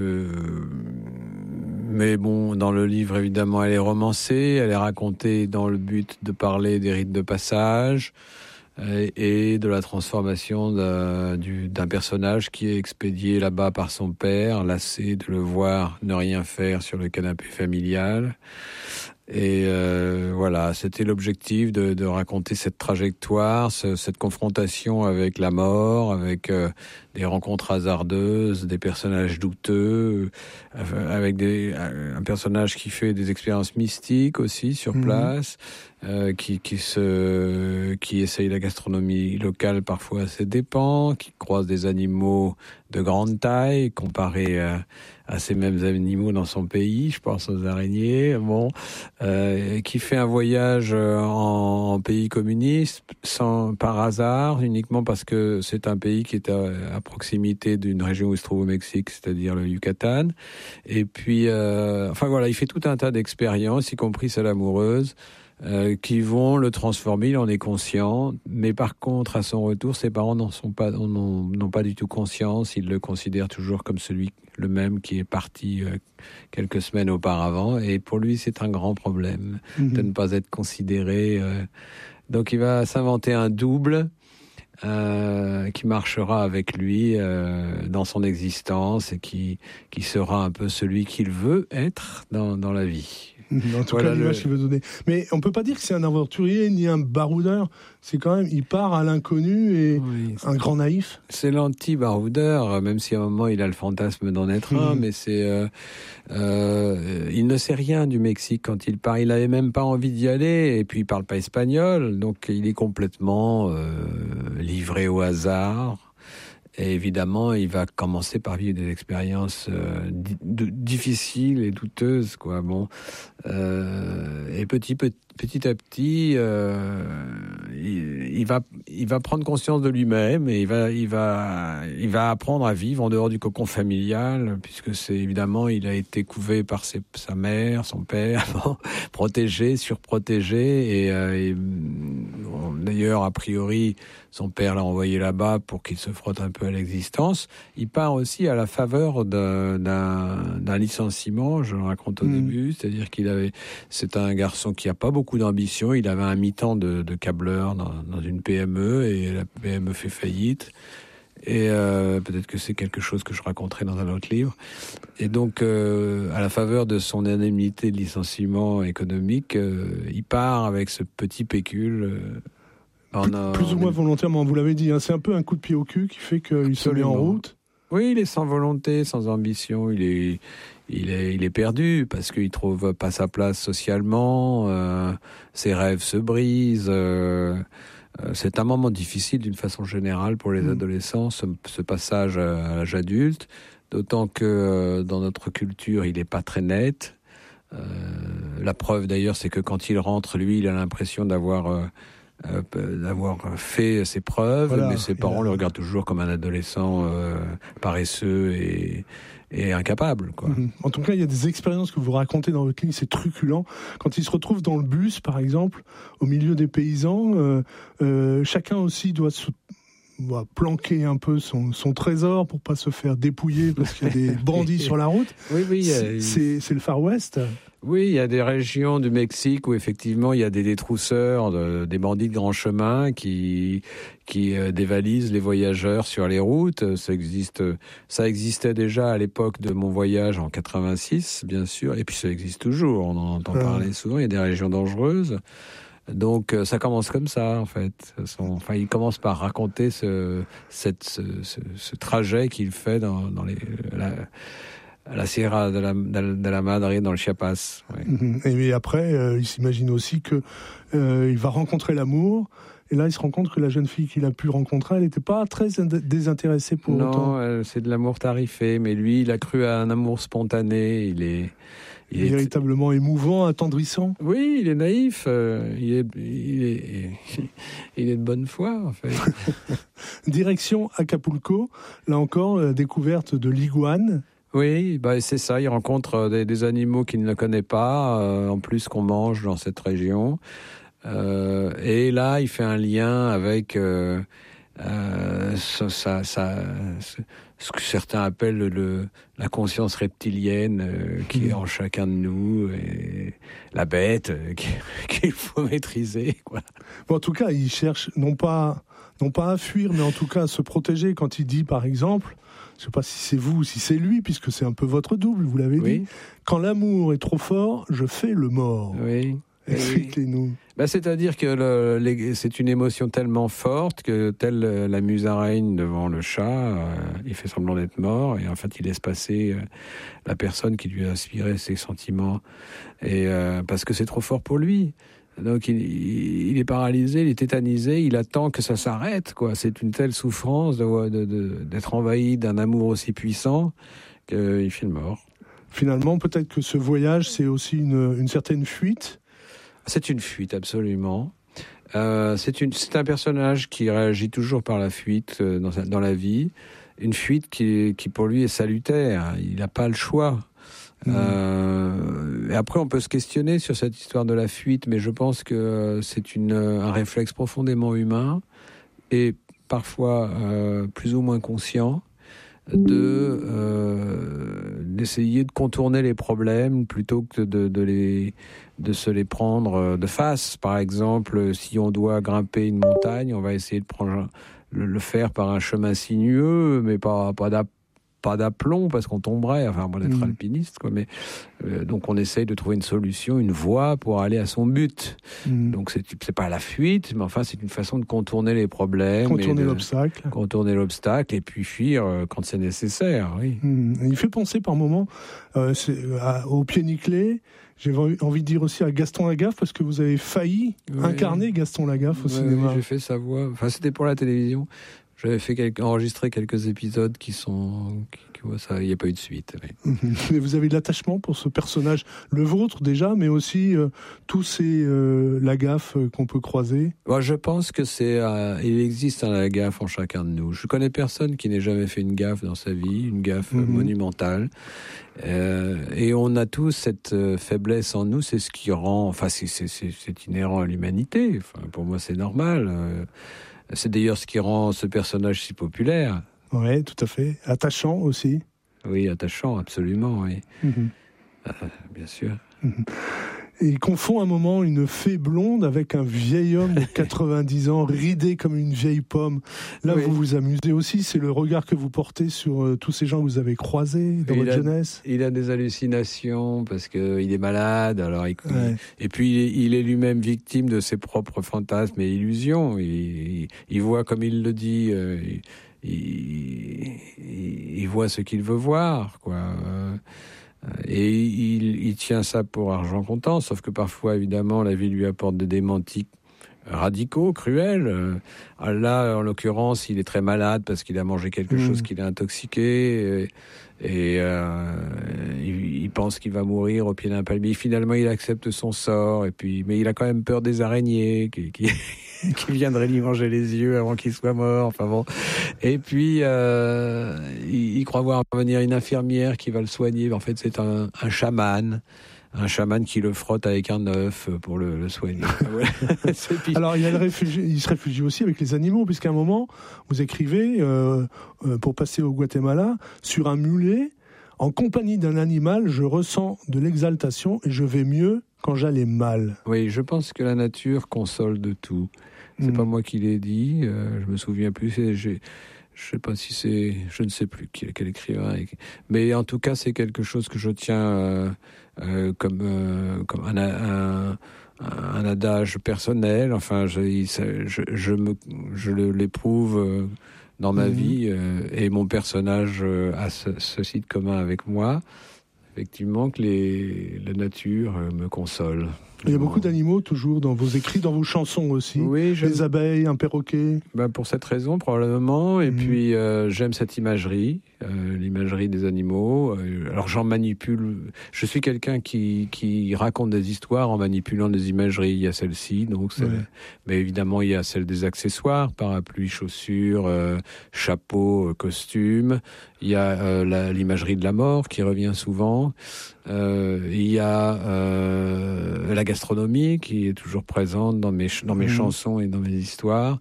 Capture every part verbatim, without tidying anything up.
Euh, mais bon, dans le livre, évidemment, elle est romancée, elle est racontée dans le but de parler des rites de passage et de la transformation d'un, du, d'un personnage qui est expédié là-bas par son père, lassé de le voir ne rien faire sur le canapé familial. Et euh, voilà, c'était l'objectif de, de raconter cette trajectoire, ce, cette confrontation avec la mort, avec euh, des rencontres hasardeuses, des personnages douteux, euh, avec des, un personnage qui fait des expériences mystiques aussi sur mmh. place, euh, qui, qui, se, qui essaye la gastronomie locale parfois à ses dépens, qui croise des animaux de grande taille comparés à, à ces mêmes animaux dans son pays, je pense aux araignées, bon, euh, qui fait un voyage en, en pays communiste sans, par hasard, uniquement parce que c'est un pays qui est à, à proximité d'une région où il se trouve au Mexique, c'est-à-dire le Yucatan. Et puis, euh, enfin voilà, il fait tout un tas d'expériences, y compris celle amoureuse, Euh, qui vont le transformer, il en est conscient, mais par contre, à son retour, ses parents n'en sont pas, n'en, n'ont pas du tout conscience, ils le considèrent toujours comme celui, le même qui est parti euh, quelques semaines auparavant, et pour lui, c'est un grand problème mmh. de ne pas être considéré. Euh, donc il va s'inventer un double Euh, qui marchera avec lui euh, dans son existence et qui, qui sera un peu celui qu'il veut être dans, dans la vie. En tout voilà cas, l'image le... qu'il veut donner. Mais on ne peut pas dire que c'est un aventurier ni un baroudeur. C'est quand même, il part à l'inconnu et oui, un grand naïf. C'est l'anti-baroudeur, même si à un moment il a le fantasme d'en être mmh. un, mais c'est, euh, euh, il ne sait rien du Mexique quand il part. Il n'avait même pas envie d'y aller, et puis il parle pas espagnol, donc il est complètement euh, livré au hasard. Et évidemment, il va commencer par vivre des expériences euh, di- d- difficiles et douteuses, quoi. Bon, euh, et petit, petit, petit à petit, euh, il, il va, il va prendre conscience de lui-même et il va, il va, il va apprendre à vivre en dehors du cocon familial, puisque c'est évidemment, il a été couvé par ses, sa mère, son père, bon, protégé, surprotégé, et, euh, et bon, d'ailleurs, a priori, son père l'a envoyé là-bas pour qu'il se frotte un peu à l'existence. Il part aussi à la faveur d'un, d'un, d'un licenciement, je le raconte au mmh. début, c'est-à-dire qu'il avait, c'est un garçon qui a pas beaucoup d'ambition, il avait un mi-temps de, de câbleur dans, dans une P M E et la P M E fait faillite. Et euh, peut-être que c'est quelque chose que je raconterai dans un autre livre. Et donc, euh, à la faveur de son indemnité de licenciement économique, euh, il part avec ce petit pécule. Euh, Plus, a, plus ou moins volontairement, vous l'avez dit, hein, c'est un peu un coup de pied au cul qui fait qu'il Absolument. se met en route. Oui, il est sans volonté, sans ambition, il est, il est, il est perdu parce qu'il trouve pas sa place socialement, euh, ses rêves se brisent. Euh, c'est un moment difficile d'une façon générale pour les mmh. adolescents, ce, ce passage à l'âge adulte, d'autant que euh, dans notre culture, il n'est pas très net. Euh, la preuve d'ailleurs, c'est que quand il rentre, lui, il a l'impression d'avoir... Euh, Euh, d'avoir fait ses preuves, voilà, mais ses parents a... le regardent toujours comme un adolescent euh, paresseux et, et incapable, quoi. Mmh. En tout cas, il y a des expériences que vous racontez dans votre livre, c'est truculent. Quand il se retrouve dans le bus, par exemple, au milieu des paysans, euh, euh, chacun aussi doit se doit planquer un peu son, son trésor pour pas se faire dépouiller parce qu'il y a des bandits sur la route. Oui, oui. C'est, euh, c'est, c'est le Far West. Oui, il y a des régions du Mexique où effectivement il y a des détrousseurs, de, des bandits de grand chemin qui qui euh, dévalisent les voyageurs sur les routes. Ça existe, ça existait déjà à l'époque de mon voyage en quatre-vingt-six, bien sûr, et puis ça existe toujours. On en entend parler euh... souvent. Il y a des régions dangereuses. Donc ça commence comme ça en fait. Enfin, il commence par raconter ce cette ce, ce, ce trajet qu'il fait dans dans les la, à la Sierra de la, de la Madre, dans le Chiapas. Ouais. Et après, euh, il s'imagine aussi que euh, il va rencontrer l'amour. Et là, il se rend compte que la jeune fille qu'il a pu rencontrer, elle n'était pas très désintéressée pour non, autant. Non, c'est de l'amour tarifé. Mais lui, il a cru à un amour spontané. Il est... Il est véritablement émouvant, attendrissant. Oui, il est naïf. Euh, il, est, il, est, il est de bonne foi, en fait. Direction Acapulco. Là encore, la découverte de l'iguane. Oui, bah c'est ça. Il rencontre des, des animaux qu'il ne connaît pas, euh, en plus qu'on mange dans cette région. Euh, et là, il fait un lien avec... Euh, euh, ça, ça, ça, ce que certains appellent le, la conscience reptilienne euh, qui est en chacun de nous, et la bête euh, qu'il faut maîtriser, quoi. Bon, en tout cas, il cherche non pas, non pas à fuir, mais en tout cas à se protéger. Quand il dit, par exemple, je ne sais pas si c'est vous ou si c'est lui, puisque c'est un peu votre double, vous l'avez oui. dit, quand l'amour est trop fort, je fais le mort. Oui. Expliquez-nous. Bah, c'est-à-dire que le, les, c'est une émotion tellement forte que, telle la musaraigne devant le chat, euh, il fait semblant d'être mort et en fait il laisse passer euh, la personne qui lui a inspiré ses sentiments, et euh, parce que c'est trop fort pour lui. Donc il, il est paralysé, il est tétanisé, il attend que ça s'arrête, quoi. C'est une telle souffrance de, de, de, d'être envahi d'un amour aussi puissant qu'il file mort. Finalement, peut-être que ce voyage, c'est aussi une, une certaine fuite. C'est une fuite, absolument. Euh, c'est, une, c'est un personnage qui réagit toujours par la fuite euh, dans, dans la vie. Une fuite qui, qui, pour lui, est salutaire. Il n'a pas le choix. Mmh. Euh, et après, on peut se questionner sur cette histoire de la fuite, mais je pense que c'est une, un réflexe profondément humain et parfois euh, plus ou moins conscient de euh, d'essayer de contourner les problèmes plutôt que de, de les de se les prendre de face. Par exemple, si on doit grimper une montagne, on va essayer de prendre le, le faire par un chemin sinueux, mais pas pas d'ap, pas d'aplomb parce qu'on tomberait. Enfin, moi d'être mmh. alpiniste, quoi. Mais euh, donc on essaye de trouver une solution, une voie pour aller à son but. Mmh. Donc c'est c'est pas la fuite, mais enfin c'est une façon de contourner les problèmes, contourner et de, l'obstacle, contourner l'obstacle et puis fuir euh, quand c'est nécessaire. Oui. Mmh. Il fait penser par moments euh, c'est, à, au pied nickelé. J'ai envie de dire aussi à Gaston Lagaffe, parce que vous avez failli oui. incarner Gaston Lagaffe au oui, cinéma. Oui, j'ai fait sa voix. Enfin, c'était pour la télévision. J'avais fait quelques, enregistré quelques épisodes qui sont... Qui, qui, ouais, ça, il n'y a pas eu de suite. Oui. Mais vous avez de l'attachement pour ce personnage, le vôtre déjà, mais aussi euh, tous ces euh, Lagaffe euh, qu'on peut croiser. Ouais, je pense que c'est... Euh, il existe un Lagaffe en chacun de nous. Je connais personne qui n'ait jamais fait une gaffe dans sa vie, une gaffe mm-hmm. monumentale. Euh, et on a tous cette euh, faiblesse en nous, c'est ce qui rend... Enfin, c'est, c'est, c'est, c'est inhérent à l'humanité. Enfin, pour moi, c'est normal. Euh, c'est d'ailleurs ce qui rend ce personnage si populaire. Oui, tout à fait. Attachant aussi. Oui, attachant, absolument, oui. Mm-hmm. Euh, bien sûr. Mm-hmm. Et il confond un moment une fée blonde avec un vieil homme de quatre-vingt-dix ans, ridé comme une vieille pomme. Là, oui. vous vous amusez aussi. C'est le regard que vous portez sur euh, tous ces gens que vous avez croisés dans il votre a, jeunesse. Il a des hallucinations parce qu'il est malade. Alors il, ouais. Et puis, il est, il est lui-même victime de ses propres fantasmes et illusions. Il, il, il voit, comme il le dit... Euh, il, il, il voit ce qu'il veut voir, quoi. Euh, Et il, il tient ça pour argent comptant, sauf que parfois, évidemment, la vie lui apporte des démentis radicaux, cruels. Là, en l'occurrence, il est très malade parce qu'il a mangé quelque mmh. chose qui l'a intoxiqué. Et, et euh, il, il pense qu'il va mourir au pied d'un palmier. Finalement, il accepte son sort. Et puis, mais il a quand même peur des araignées qui... qui... qui viendrait lui manger les yeux avant qu'il soit mort. Enfin bon. Et puis, euh, il, il croit voir venir une infirmière qui va le soigner. En fait, c'est un, un chaman. Un chaman qui le frotte avec un œuf pour le, le soigner. Alors, il, y a le réfugié, il se réfugie aussi avec les animaux, puisqu'à un moment, vous écrivez, euh, euh, pour passer au Guatemala, sur un mulet, en compagnie d'un animal, je ressens de l'exaltation et je vais mieux quand j'allais mal. Oui, je pense que la nature console de tout. C'est mmh. pas moi qui l'ai dit, euh, je me souviens plus. J'ai, je sais pas si c'est, je ne sais plus quel, quel écrivain. Mais en tout cas, c'est quelque chose que je tiens euh, euh, comme euh, comme un, un, un adage personnel. Enfin, je, je, je me, je l'éprouve euh, dans ma mmh. vie euh, et mon personnage euh, a ce, ceci de commun avec moi. Effectivement, que les, la nature euh, me console. Il y a beaucoup d'animaux toujours dans vos écrits, dans vos chansons aussi. Oui, j'aime... Des abeilles, un perroquet. Ben pour cette raison probablement. Et mmh. puis euh, j'aime cette imagerie, euh, l'imagerie des animaux. Euh, alors j'en manipule. Je suis quelqu'un qui qui raconte des histoires en manipulant des imageries. Il y a celle-ci, donc c'est... Ouais. Mais évidemment il y a celle des accessoires, parapluie, chaussures, euh, chapeau, euh, costume. Il y a euh, la, l'imagerie de la mort qui revient souvent. Euh, il y a euh, la gastronomie qui est toujours présente dans mes, dans mes mmh. chansons et dans mes histoires.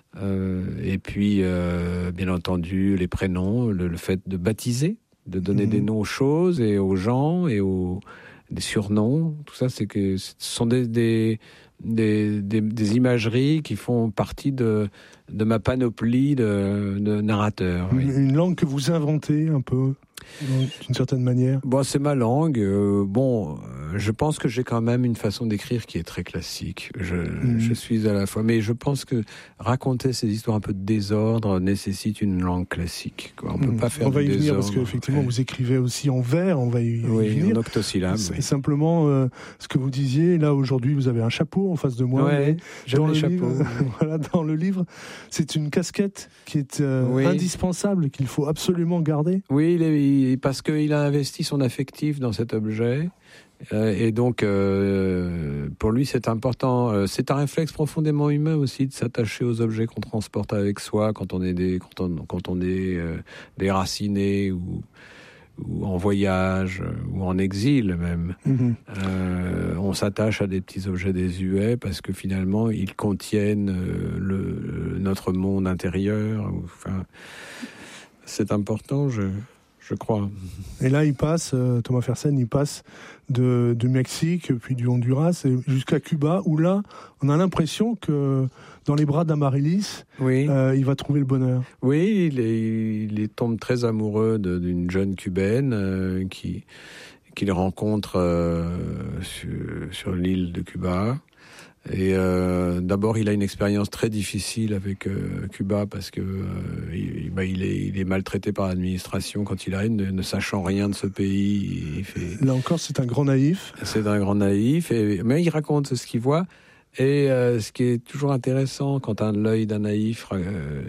Euh, et puis, euh, bien entendu, les prénoms, le, le fait de baptiser, de donner mmh. des noms aux choses et aux gens et aux des surnoms. Tout ça, c'est que ce sont des, des, des, des, des imageries qui font partie de, de ma panoplie de, de narrateurs. Une, oui. une langue que vous inventez un peu, d'une certaine manière. Bon, c'est ma langue. Euh, bon, je pense que j'ai quand même une façon d'écrire qui est très classique. Je, mmh. je suis à la fois... Mais je pense que raconter ces histoires un peu de désordre nécessite une langue classique, quoi. On ne mmh. peut pas faire on va du y désordre. venir parce qu'effectivement, ouais. vous écrivez aussi en vers. On va y, oui, y venir. en octosyllabe. Oui. Simplement, euh, ce que vous disiez, là, aujourd'hui, vous avez un chapeau en face de moi. Ouais, j'aime les chapeaux. Livre, voilà, dans le livre, c'est une casquette qui est euh, oui. indispensable, qu'il faut absolument garder. Oui, il est, parce qu'il a investi son affectif dans cet objet. Euh, et donc, euh, pour lui, c'est important. Euh, c'est un réflexe profondément humain aussi de s'attacher aux objets qu'on transporte avec soi quand on est, des, quand on, quand on est euh, déraciné ou, ou en voyage ou en exil même. Mm-hmm. Euh, on s'attache à des petits objets désuets parce que finalement, ils contiennent euh, le, notre monde intérieur. Enfin, c'est important, je... je crois. Et là, il passe, euh, Thomas Fersen, il passe de, de Mexique, puis du Honduras, et jusqu'à Cuba, où là, on a l'impression que dans les bras d'Amaryllis, oui. euh, il va trouver le bonheur. Oui, il, est, il est, tombe très amoureux de, d'une jeune cubaine euh, qui, qu'il rencontre euh, sur, sur l'île de Cuba. Et euh, d'abord, il a une expérience très difficile avec euh, Cuba parce que euh, il, bah, il, est, il est maltraité par l'administration quand il arrive, ne, ne sachant rien de ce pays. Il fait... Là encore, c'est un grand naïf. C'est un grand naïf, et, mais il raconte ce qu'il voit. Et euh, ce qui est toujours intéressant quand un, l'œil d'un naïf euh,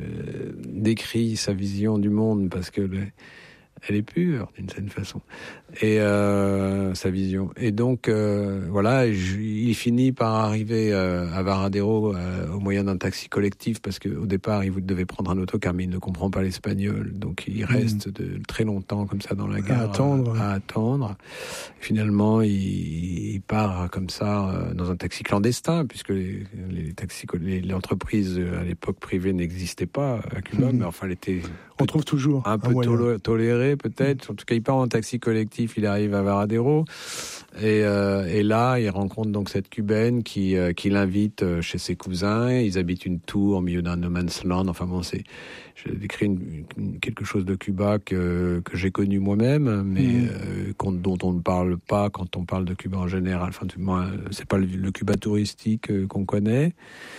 décrit sa vision du monde, parce que le, elle est pure d'une certaine façon, et euh, sa vision. Et donc euh, voilà, je, il finit par arriver euh, à Varadero euh, au moyen d'un taxi collectif, parce qu'au départ il devait prendre un autocar, mais il ne comprend pas l'espagnol, donc il reste mmh. de très longtemps comme ça dans la gare à attendre. À, à attendre. Finalement, il, il part comme ça euh, dans un taxi clandestin, puisque les, les taxis, les, les entreprises à l'époque privées n'existaient pas à Cuba, mmh. mais enfin, elle était on trouve toujours un peu tolo- tolérée peut-être. En tout cas, il part en taxi collectif, il arrive à Varadero, et, euh, et là, il rencontre donc cette cubaine qui, euh, qui l'invite chez ses cousins. Ils habitent une tour au milieu d'un no man's land. Enfin bon, c'est, je décris une, une, quelque chose de Cuba que, que j'ai connu moi-même, mais mmh. euh, dont on ne parle pas quand on parle de Cuba en général. Enfin, du moins, c'est pas le, le Cuba touristique euh, qu'on connaît.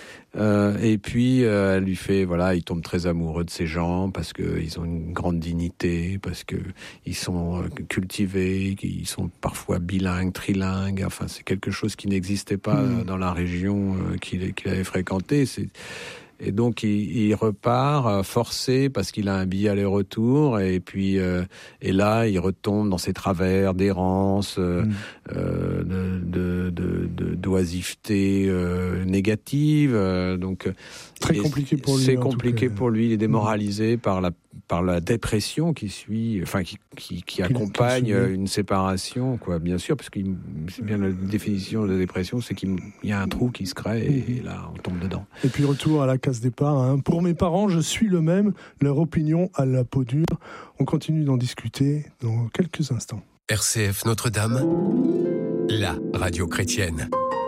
Euh, et puis euh, elle lui fait, voilà, il tombe très amoureux de ces gens parce que ils ont une grande dignité, parce que ils sont euh, cultivés, ils sont parfois bilingues, trilingues. Enfin, c'est quelque chose qui n'existait pas mmh. euh, dans la région euh, qu'il, qu'il avait fréquentée. C'est Et donc il, il repart forcé parce qu'il a un billet aller-retour, et puis euh, et là il retombe dans ses travers d'errance, euh, mmh. euh, de, de, de, de d'oisiveté euh, négative. Euh, donc très compliqué pour lui. C'est compliqué pour lui. Il est démoralisé mmh. par la par la dépression qui suit, enfin qui qui, qui accompagne qui une séparation, quoi. Bien sûr, parce que c'est bien la définition de la dépression, c'est qu'il y a un trou qui se crée, et, et là on tombe dedans. Et puis retour à la case départ. Hein. Pour mes parents, je suis le même. Leur opinion à la peau dure. On continue d'en discuter dans quelques instants. R C F Notre-Dame, la radio chrétienne.